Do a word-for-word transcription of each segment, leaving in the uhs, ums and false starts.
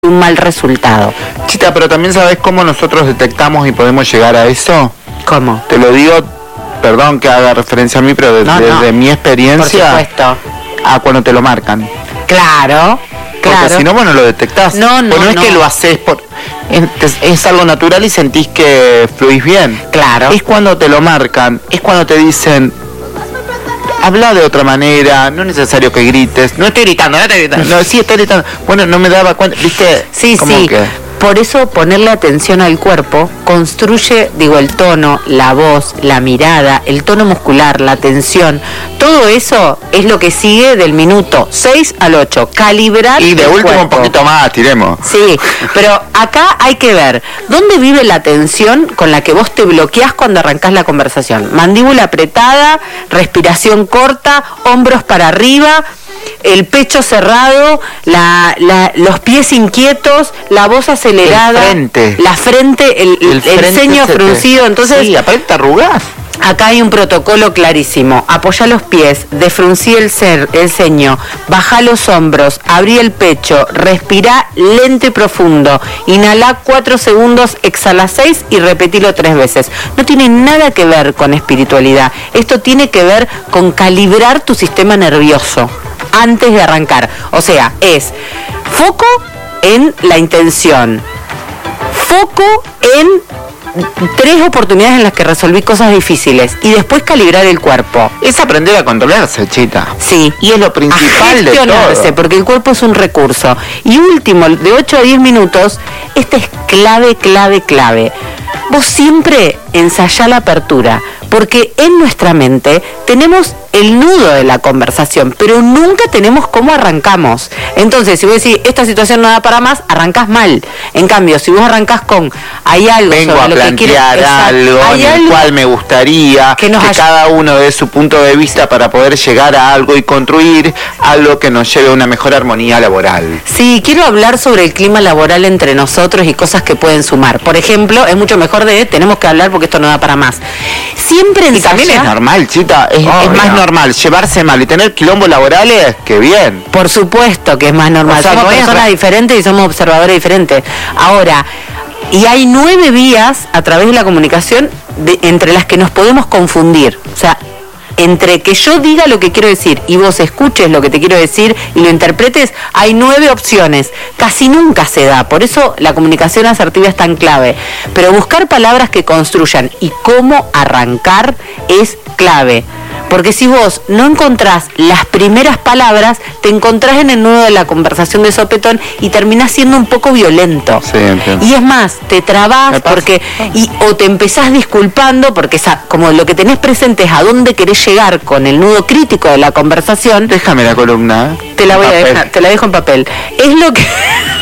un mal resultado. Chita, pero también sabes cómo nosotros detectamos y podemos llegar a eso. ¿Cómo? Te lo digo, perdón que haga referencia a mí, pero desde, No, no. desde mi experiencia, Por supuesto. a cuando te lo marcan. Claro, claro. Porque si no, bueno, lo detectás. No, no, pues no es no. que lo haces por... Es, es algo natural y sentís que fluís bien. Claro. Es cuando te lo marcan, es cuando te dicen... Habla de otra manera, no es necesario que grites. No estoy gritando, no estoy gritando. No, sí estoy gritando. Bueno, no me daba cuenta, ¿viste? Sí, Como sí. que... Por eso ponerle atención al cuerpo construye, digo, el tono, la voz, la mirada, el tono muscular, la tensión. Todo eso es lo que sigue del minuto seis al ocho. Calibrar Y de el último cuerpo. un poquito más, tiremos. Sí, pero acá hay que ver dónde vive la tensión con la que vos te bloqueás cuando arrancás la conversación. Mandíbula apretada, respiración corta, hombros para arriba, el pecho cerrado, la, la, los pies inquietos, la voz acelerada, El frente. la frente, el, el, el frente ceño se te- fruncido. Entonces, Sí, aparte te arrugás. acá hay un protocolo clarísimo. Apoyá los pies, defruncí el, cer, el ceño, bajá los hombros, abrí el pecho, respirá lento y profundo, inhalá cuatro segundos, exhala seis y repetilo tres veces. No tiene nada que ver con espiritualidad. Esto tiene que ver con calibrar tu sistema nervioso antes de arrancar. O sea, es foco en la intención, foco en tres oportunidades en las que resolví cosas difíciles y después calibrar el cuerpo. Es aprender a controlarse, Chita. Sí. Y es lo principal A de gestionarse, todo. porque el cuerpo es un recurso. Y último, de ocho a diez minutos, este es clave, clave, clave. Vos siempre ensayá la apertura, porque en nuestra mente tenemos el nudo de la conversación, pero nunca tenemos cómo arrancamos. Entonces, si vos decís, esta situación no da para más, arrancás mal. En cambio, si vos arrancás con, hay algo Vengo sobre a lo que quiero... plantear Exacto, algo hay en el algo cual me gustaría que que, nos haya- cada uno dé su punto de vista para poder llegar a algo y construir algo que nos lleve a una mejor armonía laboral. Sí, quiero hablar sobre el clima laboral entre nosotros y cosas que pueden sumar. Por ejemplo, es mucho mejor de tenemos que hablar porque esto no da para más. Siempre Y ensayá... también es normal, Chita, es, es Obvio. más normal llevarse mal y tener quilombos laborales que bien. Por supuesto que es más normal. O sea, somos no es personas ra- diferentes y somos observadores diferentes. Ahora, y hay nueve vías a través de la comunicación de- entre las que nos podemos confundir. O sea, entre que yo diga lo que quiero decir y vos escuches lo que te quiero decir y lo interpretes, hay nueve opciones. Casi nunca se da, por eso la comunicación asertiva es tan clave. Pero buscar palabras que construyan y cómo arrancar es clave. Porque si vos no encontrás las primeras palabras, te encontrás en el nudo de la conversación de sopetón y terminás siendo un poco violento. Sí, entiendo. Y es más, te trabás Me pasa. porque y, o te empezás disculpando porque esa, como lo que tenés presente es a dónde querés llegar con el nudo crítico de la conversación, Déjame la columna. te la voy a Papel. dejar, te la dejo en papel. Es lo que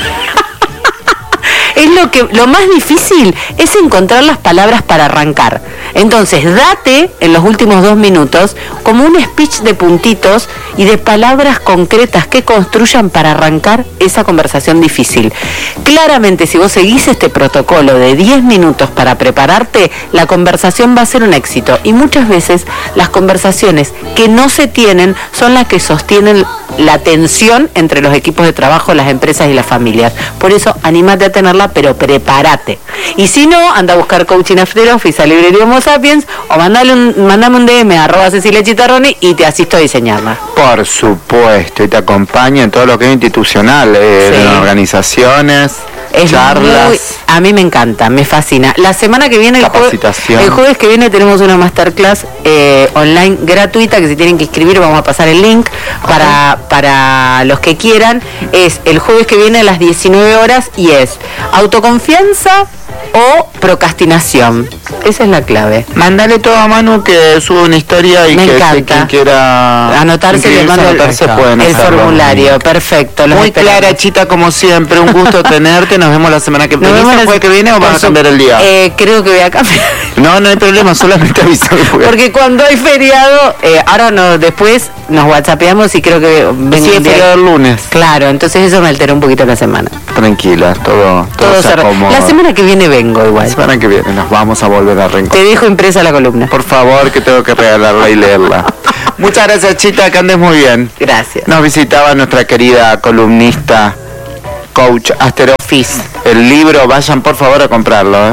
es lo que lo más difícil es encontrar las palabras para arrancar. Entonces, date en los últimos dos minutos como un speech de puntitos y de palabras concretas que construyan para arrancar esa conversación difícil. Claramente, si vos seguís este protocolo de diez minutos para prepararte, la conversación va a ser un éxito. Y muchas veces las conversaciones que no se tienen son las que sostienen la tensión entre los equipos de trabajo, las empresas y las familias. Por eso, anímate a tenerla, pero prepárate. Y si no, anda a buscar coaching after office a Librería Homo Sapiens o mandale un, mandame un D M a arroba Cecilia Chitarroni y te asisto a diseñarla. Por supuesto, y te acompaña en todo lo que es institucional, eh, Sí. en organizaciones, Es charlas. muy- a mí me encanta, me fascina. La semana que viene, el, jue- Capacitación. el jueves que viene tenemos una masterclass eh, online gratuita que si tienen que inscribir vamos a pasar el link para, para los que quieran. Es el jueves que viene a las diecinueve horas y es autoconfianza o procrastinación. Esa es la clave. Mándale todo a Manu que sube una historia y Me que encanta. si quien quiera Anotarse, le inscribirse, mando el, anotarse, pueden el hacerlo. formulario. Perfecto. los Muy esperamos. clara, Chita, como siempre. Un gusto tenerte. Nos vemos la semana que Nos viene. vemos ¿El la- jueves que viene o por vas a su- cambiar el día? Eh, creo que voy a cambiar. No, no hay problema. Solamente avísame. porque- Porque cuando hay feriado, eh, ahora no, después nos whatsappeamos y creo que vengo Sí, un es día- feriado el lunes. Claro, entonces eso me alteró un poquito la semana. Tranquila, todo, todo, Todo se se re- acomoda. La semana que viene vengo La igual. semana que viene nos vamos a volver a reencontrar. Te dejo impresa la columna. Por favor, que tengo que regalarla y leerla. Muchas gracias, Chita, que andes muy bien. Gracias. Nos visitaba nuestra querida columnista Coach After Office. El libro, vayan por favor a comprarlo, ¿eh?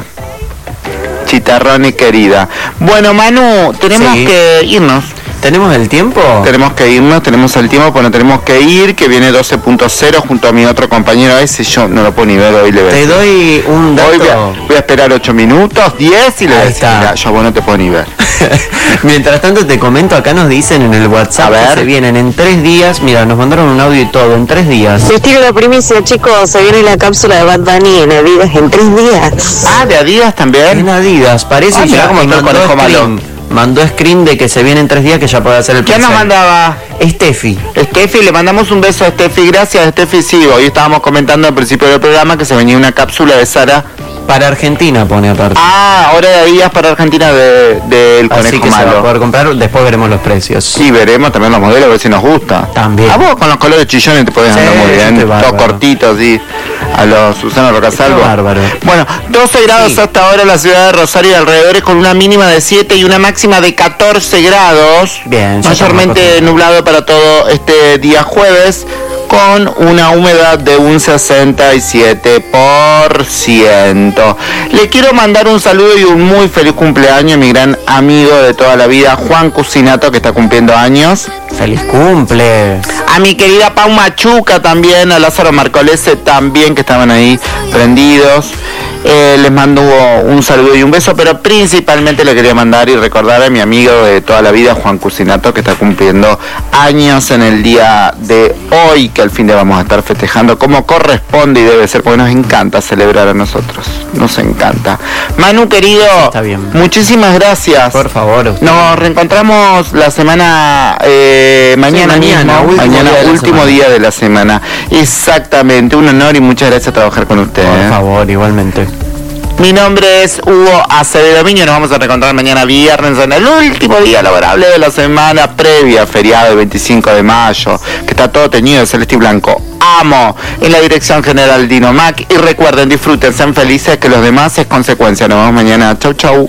Chitarroni querida. Bueno, Manu, tenemos sí. que irnos. ¿Tenemos el tiempo? Tenemos que irnos, tenemos el tiempo, bueno, tenemos que ir, que viene doce punto cero junto a mi otro compañero ese, yo no lo puedo ni ver hoy. Le te doy un dato. Hoy voy a, voy a esperar ocho minutos, diez y le voy a decir, mira, yo vos no te puedo ni ver. Mientras tanto te comento, acá nos dicen en el WhatsApp que se vienen en tres días, mira, nos mandaron un audio y todo, en tres días. Les tiro la primicia, chicos, se viene la cápsula de Bad Bunny en Adidas en tres días. Ah, ¿de Adidas también? En Adidas, parece ah, que ya como el conejo malo. Mandó screen de que se viene en tres días, que ya puede hacer el ¿Quién nos mandaba? Steffi. Steffi, le mandamos un beso a Steffi. Gracias, Steffi. Sí, hoy estábamos comentando al principio del programa que se venía una cápsula de Sara. Para Argentina pone aparte. Ah, ahora de días para Argentina del de, de conejo Así que malo. Se va a poder comprar, después veremos los precios. Sí, veremos también los modelos, a ver si nos gusta. También. A vos con los colores chillones te podés sí, andar muy bien, todos cortitos, sí. A los Susana Rocasalvo. Bárbaro. Bueno, doce grados sí. hasta ahora en la ciudad de Rosario y alrededores, con una mínima de siete y una máxima de catorce grados. Bien. Mayormente nublado para todo este día jueves, con una humedad de un sesenta y siete por ciento. Le quiero mandar un saludo y un muy feliz cumpleaños a mi gran amigo de toda la vida, Juan Cusinato, que está cumpliendo años. ¡Feliz cumple! A mi querida Pau Machuca también, a Lázaro Marcolese también, que estaban ahí prendidos. Eh, les mando un saludo y un beso, pero principalmente le quería mandar y recordar a mi amigo de toda la vida, Juan Cusinato, que está cumpliendo años en el día de hoy, que al fin de vamos a estar festejando como corresponde y debe ser, porque nos encanta celebrar a nosotros, nos encanta. Manu, querido, está bien. Muchísimas gracias. Por favor. Usted. Nos reencontramos la semana eh, mañana, sí, mañana mismo, último mañana día último de día de la semana. Exactamente, un honor y muchas gracias a trabajar con usted. Por ¿eh? favor, igualmente. Mi nombre es Hugo Acevedo Miño, nos vamos a reencontrar mañana viernes en el último día laborable de la semana previa, feriado del veinticinco de mayo, que está todo teñido de celeste y blanco. Amo, en la dirección general Dino Mac, y recuerden, disfruten, sean felices, que los demás es consecuencia. Nos vemos mañana, chau chau.